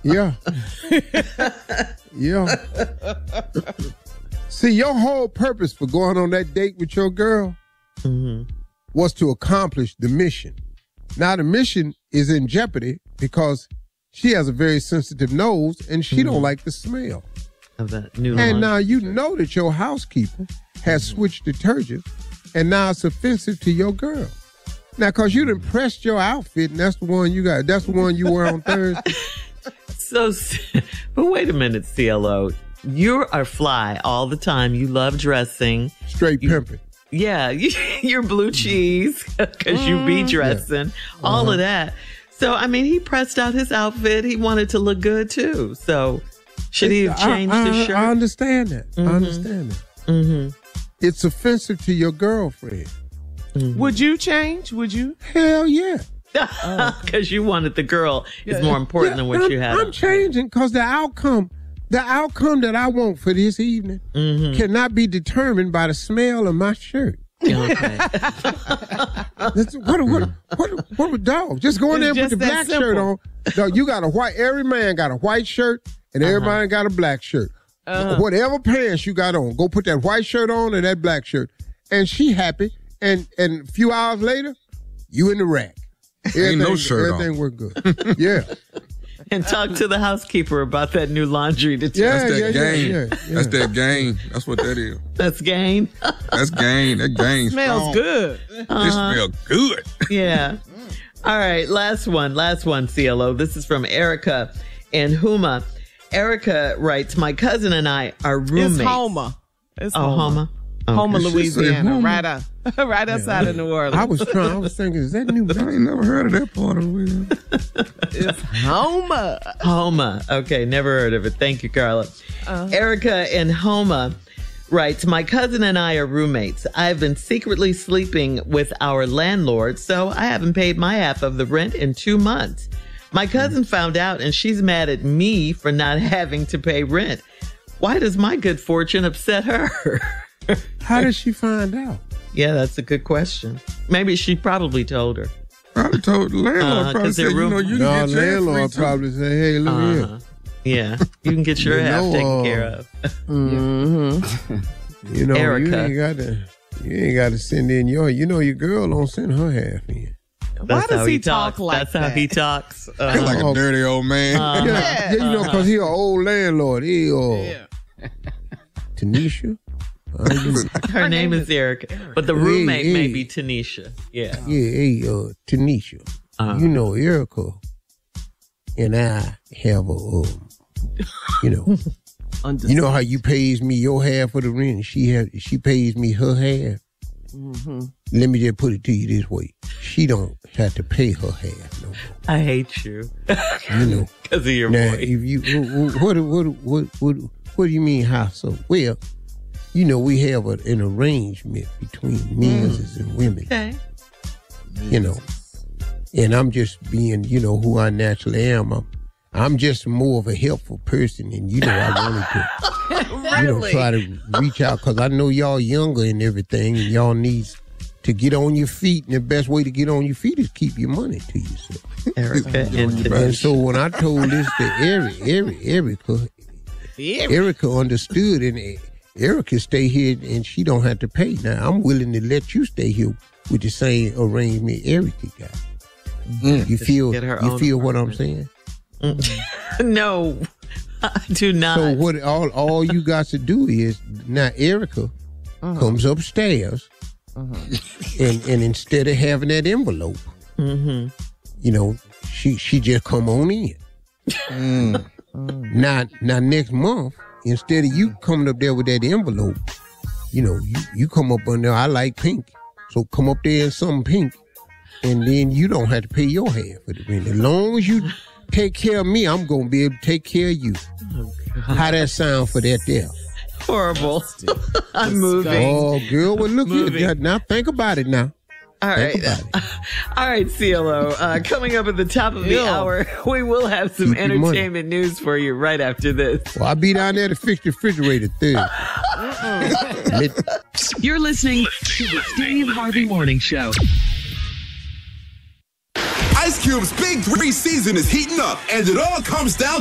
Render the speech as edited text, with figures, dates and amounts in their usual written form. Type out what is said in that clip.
Yeah. Yeah. See, your whole purpose for going on that date with your girl was to accomplish the mission. Now the mission is in jeopardy because she has a very sensitive nose and she don't like the smell. Of that new and laundry. now you know that your housekeeper has switched detergent and now it's offensive to your girl. Now, because you done pressed your outfit and that's the one you got. That's the one you wear on Thursday. But wait a minute, CLO. You are fly all the time. You love dressing. Straight pimping. Yeah, you're blue cheese because you be dressing, all of that. So, I mean, he pressed out his outfit. He wanted to look good, too. So, should he have changed his shirt? I understand that. I understand that. It's offensive to your girlfriend. Would you change? Would you? Hell yeah. Because you wanted the girl is more important than what you had. I'm changing because the outcome that I want for this evening cannot be determined by the smell of my shirt. Okay. What dog? Just go in there and put the black shirt on. No, you got a white. Every man got a white shirt, and everybody got a black shirt. Whatever pants you got on, go put that white shirt on and that black shirt, and she happy. And a few hours later, you in the rack. Ain't no shirt everything on. work good. Yeah. And talk to the housekeeper about that new laundry detergent. That's that game. Yeah. That's that game. That's what that is. That's gain. That's game. That game Smells good. It smells good. Yeah. All right. Last one, CLO. This is from Erica in Houma. Erica writes, my cousin and I are roommates. It's Houma. It's Houma. Houma, Okay. Louisiana. Houma. Right outside of New Orleans. I was thinking, is that new? I ain't never heard of that part of it. It's Houma. Houma. Okay, never heard of it. Thank you, Carla. Erica in Houma writes, my cousin and I are roommates. I've been secretly sleeping with our landlord, so I haven't paid my half of the rent in 2 months. My cousin found out, and she's mad at me for not having to pay rent. Why does my good fortune upset her? How did she find out? Yeah, that's a good question. Maybe she probably told her. Probably told the landlord. Probably 'cause said, they're you know, you No, can get your landlord free too. probably say, hey, look here. Yeah, you can get your You half know, taken care of. You know, Erica. you ain't got to send in your girl don't send her half in. Why does how he talks. talk like That's that? how he talks. He's like a dirty old man. Yeah, you know, because he an old landlord. He, Tanisha? Her name is Erica, but the roommate may be Tanisha. Yeah. Tanisha. You know, Erica and I have a, you know how you pays me your half of the rent, she pays me her half. Let me just put it to you this way: she don't have to pay her half no more. I hate you. You know, Because of your now voice. if you what do you mean how so? Well, you know, we have an arrangement between men's and women. Okay. You know, and I'm just being, you know, who I naturally am. I'm just more of a helpful person, and you know, I wanted to, you know, try to reach out because I know y'all younger and everything, and y'all need to get on your feet, and the best way to get on your feet is keep your money to yourself. Erica and And Tanisha. so when I told this to Erica understood, and Erica stay here and she don't have to pay. Now I'm willing to let you stay here with the same arrangement Erica got. You feel get her own what I'm saying? No, I do not. So what all you got to do is now Erica comes upstairs and instead of having that envelope, you know, she just come on in. Now next month, instead of you coming up there with that envelope, you know, you come up on there, I like pink. So come up there in something pink, and then you don't have to pay your half of the rent. As long as you take care of me, I'm going to be able to take care of you. How that sound for that there? Horrible. I'm moving. Oh, girl, well, look Moving. here. Now think about it now. All right. Think about it. All right, CLO. Coming up at the top of the hour, we will have some Keep your money. entertainment news for you right after this. Well, I'll be down there to fix the refrigerator Thursday. You're listening to the Steve Harvey Morning Show. Ice Cube's Big 3 season is heating up, and it all comes down